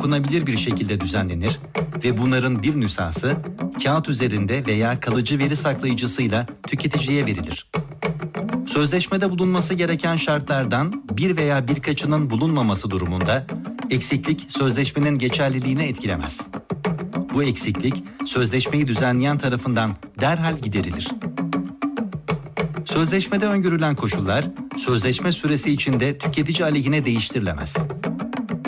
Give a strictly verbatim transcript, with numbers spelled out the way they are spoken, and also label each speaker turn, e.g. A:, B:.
A: okunabilir bir şekilde düzenlenir ve bunların bir nüshası kağıt üzerinde veya kalıcı veri saklayıcısıyla tüketiciye verilir. Sözleşmede bulunması gereken şartlardan bir veya birkaçının bulunmaması durumunda eksiklik sözleşmenin geçerliliğini etkilemez. Bu eksiklik sözleşmeyi düzenleyen tarafından derhal giderilir. Sözleşmede öngörülen koşullar sözleşme süresi içinde tüketici aleyhine değiştirilemez.